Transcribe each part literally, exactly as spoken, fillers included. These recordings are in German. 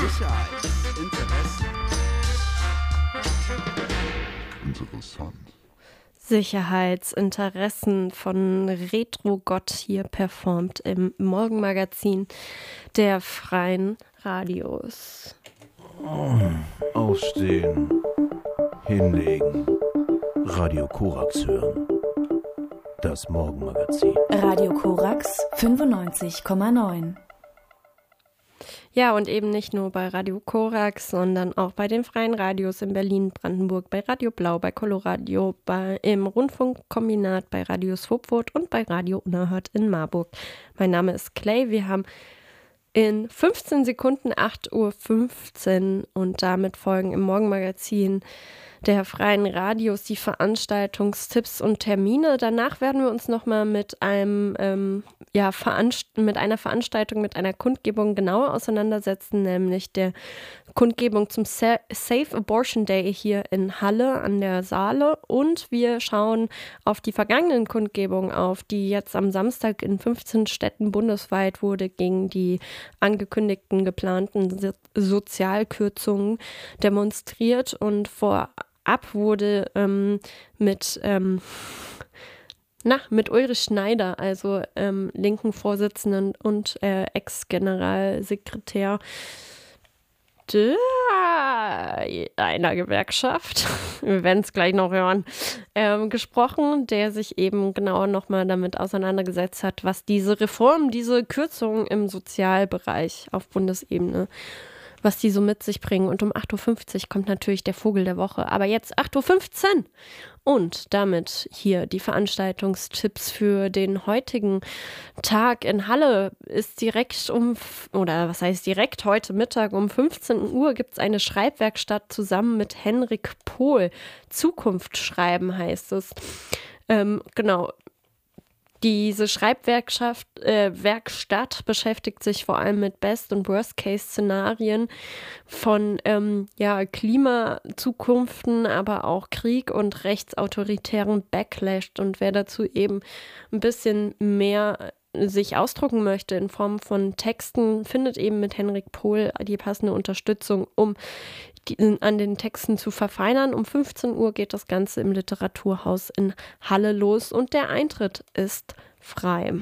Sicherheit, Interessen. Interessant. Sicherheitsinteressen von Retro-Gott hier performt im Morgenmagazin der Freien Radios. Aufstehen, hinlegen, Radio Korax hören. Das Morgenmagazin. Radio Korax fünfundneunzig Komma neun. Ja, und eben nicht nur bei Radio Korax, sondern auch bei den Freien Radios in Berlin, Brandenburg, bei Radio Blau, bei Coloradio, bei, im Rundfunkkombinat, bei Radio Swobwood und bei Radio Unerhört in Marburg. Mein Name ist Clay. Wir haben in fünfzehn Sekunden acht Uhr fünfzehn und damit folgen im Morgenmagazin der Freien Radios die Veranstaltungstipps und Termine. Danach werden wir uns nochmal mit einem ähm, ja, Veranst- mit einer Veranstaltung, mit einer Kundgebung genauer auseinandersetzen, nämlich der Kundgebung zum Sa- Safe Abortion Day hier in Halle an der Saale. Und wir schauen auf die vergangenen Kundgebungen auf, die jetzt am Samstag in fünfzehn Städten bundesweit wurde gegen die angekündigten geplanten so- Sozialkürzungen demonstriert. Und vorab wurde ähm, mit ähm, Na, mit Ulrich Schneider, also ähm, linken Vorsitzenden und äh, Ex-Generalsekretär der, einer Gewerkschaft, wir werden es gleich noch hören, ähm, gesprochen, der sich eben genauer nochmal damit auseinandergesetzt hat, was diese Reform, diese Kürzungen im Sozialbereich auf Bundesebene, was die so mit sich bringen. Und um acht Uhr fünfzig kommt natürlich der Vogel der Woche. Aber jetzt acht Uhr fünfzehn. Und damit hier die Veranstaltungstipps für den heutigen Tag in Halle ist direkt um, oder was heißt direkt, heute Mittag um fünfzehn Uhr gibt es eine Schreibwerkstatt zusammen mit Henrik Pohl. Zukunft schreiben heißt es. Ähm, genau. Diese Schreibwerkstatt äh, Werkstatt beschäftigt sich vor allem mit Best- und Worst-Case-Szenarien von ähm, ja, Klimazukunften, aber auch Krieg und rechtsautoritären Backlash. Und wer dazu eben ein bisschen mehr sich ausdrucken möchte in Form von Texten, findet eben mit Henrik Pohl die passende Unterstützung, um die, an den Texten zu verfeinern. Um fünfzehn Uhr geht das Ganze im Literaturhaus in Halle los und der Eintritt ist frei.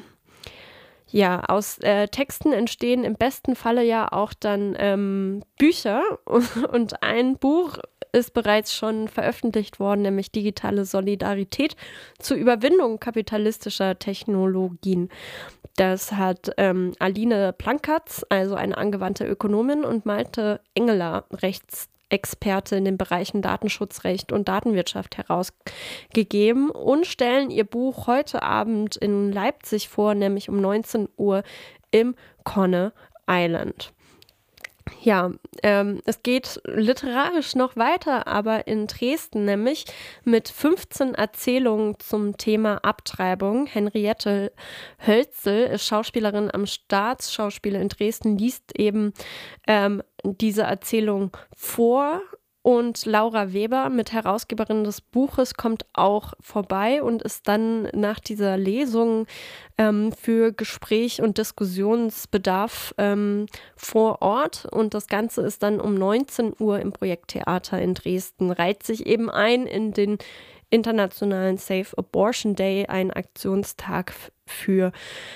Ja, aus äh, Texten entstehen im besten Falle ja auch dann ähm, Bücher und ein Buch ist bereits schon veröffentlicht worden, nämlich Digitale Solidarität zur Überwindung kapitalistischer Technologien. Das hat ähm, Aline Plankatz, also eine angewandte Ökonomin, und Malte Engeler, Rechtsexperte in den Bereichen Datenschutzrecht und Datenwirtschaft, herausgegeben und stellen ihr Buch heute Abend in Leipzig vor, nämlich um neunzehn Uhr im Conne Island. Ja, ähm, es geht literarisch noch weiter, aber in Dresden nämlich mit fünfzehn Erzählungen zum Thema Abtreibung. Henriette Hölzel ist Schauspielerin am Staatsschauspiel in Dresden, liest eben ähm, diese Erzählung vor. Und Laura Weber, mit Herausgeberin des Buches, kommt auch vorbei und ist dann nach dieser Lesung ähm, für Gespräch und Diskussionsbedarf ähm, vor Ort. Und das Ganze ist dann um neunzehn Uhr im Projekttheater in Dresden. Reiht sich eben ein in den internationalen Safe Abortion Day, ein Aktionstag für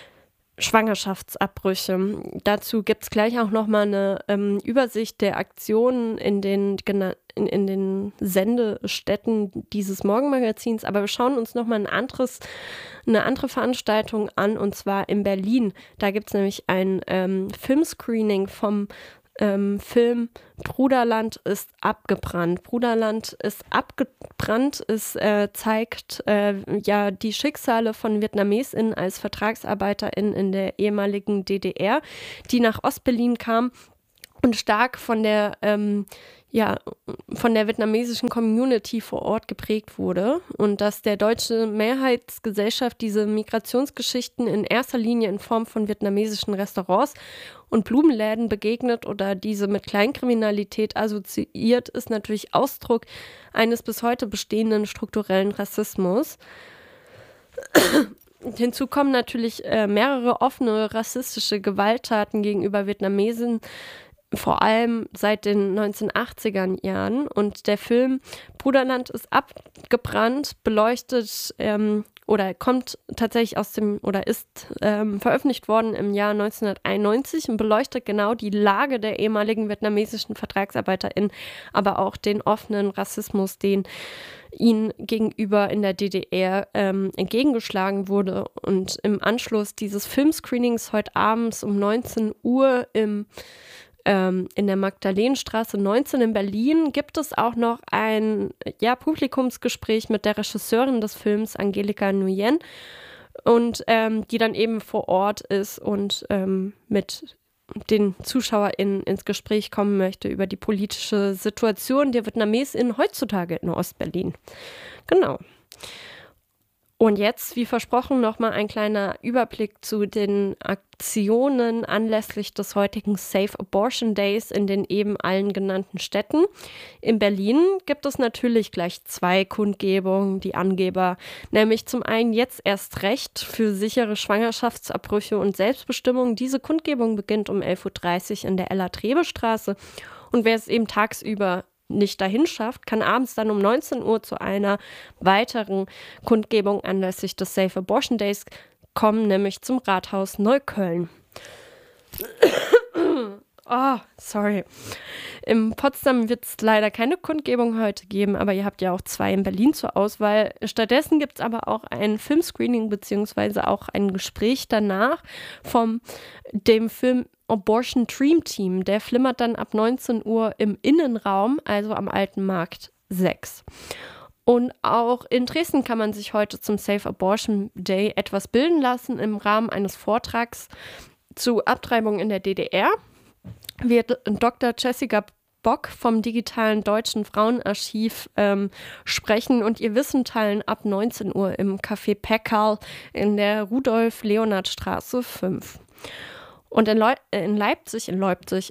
Schwangerschaftsabbrüche. Dazu gibt es gleich auch nochmal eine ähm, Übersicht der Aktionen in den, in, in den Sendestätten dieses Morgenmagazins. Aber wir schauen uns nochmal ein anderes, eine andere Veranstaltung an, und zwar in Berlin. Da gibt es nämlich ein ähm, Filmscreening vom Ähm, Film Bruderland ist abgebrannt. Bruderland ist abgebrannt. Es äh, zeigt äh, ja die Schicksale von VietnamesInnen als VertragsarbeiterInnen in der ehemaligen D D R, die nach Ostberlin kamen und stark von der ähm, ja, von der vietnamesischen Community vor Ort geprägt wurde, und dass der deutsche Mehrheitsgesellschaft diese Migrationsgeschichten in erster Linie in Form von vietnamesischen Restaurants und Blumenläden begegnet oder diese mit Kleinkriminalität assoziiert, ist natürlich Ausdruck eines bis heute bestehenden strukturellen Rassismus. Hinzu kommen natürlich äh, mehrere offene rassistische Gewalttaten gegenüber Vietnamesen vor allem seit den neunzehnhundertachtziger Jahren. Und der Film Bruderland ist abgebrannt, beleuchtet ähm, oder kommt tatsächlich aus dem oder ist ähm, veröffentlicht worden im Jahr neunzehnhunderteinundneunzig und beleuchtet genau die Lage der ehemaligen vietnamesischen VertragsarbeiterInnen, aber auch den offenen Rassismus, den ihnen gegenüber in der D D R ähm, entgegengeschlagen wurde. Und im Anschluss dieses Filmscreenings heute abends um neunzehn Uhr im ähm, in der Magdalenenstraße neunzehn in Berlin gibt es auch noch ein ja, Publikumsgespräch mit der Regisseurin des Films, Angelika Nguyen, und ähm, die dann eben vor Ort ist und ähm, mit den ZuschauerInnen ins Gespräch kommen möchte über die politische Situation der VietnamesInnen heutzutage in Ostberlin. Genau. Und jetzt, wie versprochen, nochmal ein kleiner Überblick zu den Aktionen anlässlich des heutigen Safe Abortion Days in den eben allen genannten Städten. In Berlin gibt es natürlich gleich zwei Kundgebungen, die Angeber, nämlich zum einen jetzt erst Recht für sichere Schwangerschaftsabbrüche und Selbstbestimmung. Diese Kundgebung beginnt um elf Uhr dreißig in der Ella-Trebe-Straße und wer es eben tagsüber nicht dahin schafft, kann abends dann um neunzehn Uhr zu einer weiteren Kundgebung anlässlich des Safe Abortion Days kommen, nämlich zum Rathaus Neukölln. Oh, sorry. In Potsdam wird es leider keine Kundgebung heute geben, aber ihr habt ja auch zwei in Berlin zur Auswahl. Stattdessen gibt es aber auch ein Filmscreening beziehungsweise auch ein Gespräch danach vom dem Film Abortion Dream Team. Der flimmert dann ab neunzehn Uhr im Innenraum, also am Alten Markt sechs. Und auch in Dresden kann man sich heute zum Safe Abortion Day etwas bilden lassen. Im Rahmen eines Vortrags zu Abtreibung in der D D R wird Doktor Jessica Bock vom digitalen Deutschen Frauenarchiv ähm, sprechen und ihr Wissen teilen ab neunzehn Uhr im Café Peckerl in der Rudolf-Leonhard-Straße fünf. Und in, Leu- in Leipzig, in Leipzig,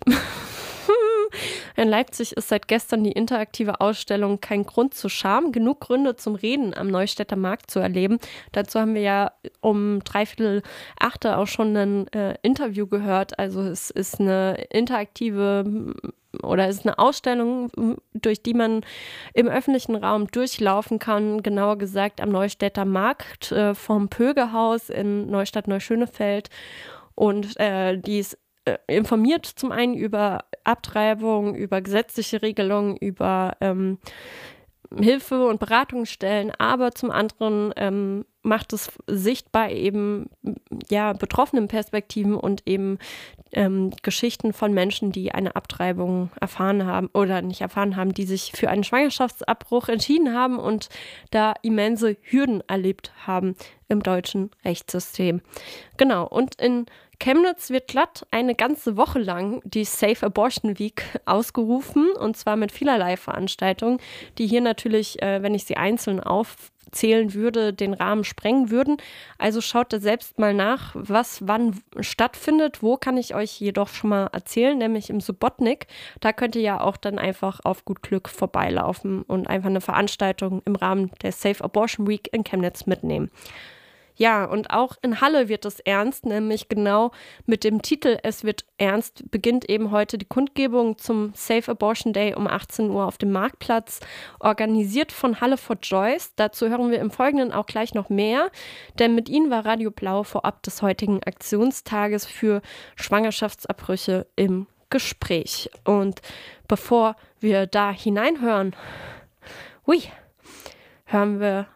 in Leipzig ist seit gestern die interaktive Ausstellung Kein Grund zur Scham, genug Gründe zum Reden am Neustädter Markt zu erleben. Dazu haben wir ja um dreiviertel achte auch schon ein äh, Interview gehört. Also es ist eine interaktive oder es ist eine Ausstellung, durch die man im öffentlichen Raum durchlaufen kann, genauer gesagt am Neustädter Markt äh, vom Pögehaus in Neustadt-Neuschönefeld. Und äh, die ist äh, informiert zum einen über Abtreibung, über gesetzliche Regelungen, über ähm, Hilfe- und Beratungsstellen, aber zum anderen ähm, macht es sichtbar eben ja betroffenen Perspektiven und eben ähm, Geschichten von Menschen, die eine Abtreibung erfahren haben oder nicht erfahren haben, die sich für einen Schwangerschaftsabbruch entschieden haben und da immense Hürden erlebt haben im deutschen Rechtssystem. Genau, und in Chemnitz wird glatt eine ganze Woche lang die Safe Abortion Week ausgerufen und zwar mit vielerlei Veranstaltungen, die hier natürlich, äh, wenn ich sie einzeln aufzählen würde, den Rahmen sprengen würden. Also schaut da selbst mal nach, was wann stattfindet. Wo kann ich euch jedoch schon mal erzählen, nämlich im Subotnik. Da könnt ihr ja auch dann einfach auf gut Glück vorbeilaufen und einfach eine Veranstaltung im Rahmen der Safe Abortion Week in Chemnitz mitnehmen. Ja, und auch in Halle wird es ernst, nämlich genau mit dem Titel Es wird ernst beginnt eben heute die Kundgebung zum Safe Abortion Day um achtzehn Uhr auf dem Marktplatz, organisiert von Halle for Joyce. Dazu hören wir im Folgenden auch gleich noch mehr, denn mit ihnen war Radio Blau vorab des heutigen Aktionstages für Schwangerschaftsabbrüche im Gespräch. Und bevor wir da hineinhören, hui, hören wir,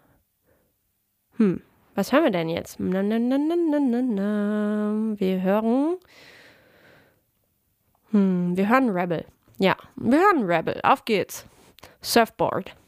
hm, was hören wir denn jetzt? Na, na, na, na, na, na. Wir hören. Hm, wir hören Rebel. Ja, wir hören Rebel. Auf geht's. Surfboard.